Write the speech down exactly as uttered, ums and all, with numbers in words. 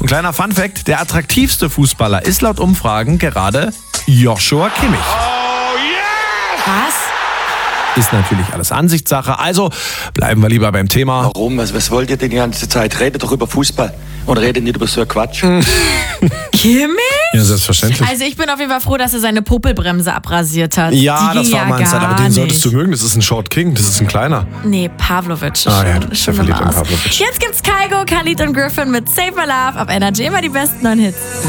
Kleiner Funfact, der attraktivste Fußballer ist laut Umfragen gerade Joshua Kimmich. Was? Ist natürlich alles Ansichtssache, also bleiben wir lieber beim Thema. Warum? Was, was wollt ihr denn die ganze Zeit? Redet doch über Fußball und redet nicht über so Quatsch. Kimmich? Ja, selbstverständlich. Also ich bin auf jeden Fall froh, dass er seine Popelbremse abrasiert hat. Ja, Die das ging war ja meine Zeit, aber den gar solltest du nicht. mögen, das ist ein Short King, das ist ein kleiner. Nee, Pavlovic. Ah ja, schon- du bist ja schon verliebt in raus. Pavlovic. Jetzt gibt's Kygo, Khalid und Griffin mit Save My Love auf Energy. Immer die besten neuen Hits.